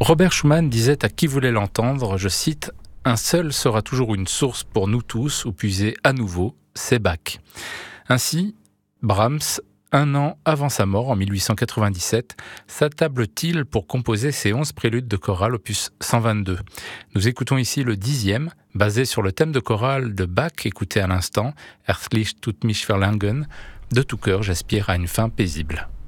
Robert Schumann disait à qui voulait l'entendre, je cite, « Un seul sera toujours une source pour nous tous où puiser à nouveau, c'est Bach ». Ainsi, Brahms, un an avant sa mort en 1897, s'attable-t-il pour composer ses 11 préludes de chorale opus 122. Nous écoutons ici le 10e, basé sur le thème de chorale de Bach écouté à l'instant, Herzlich tut mich verlangen, de tout cœur j'aspire à une fin paisible.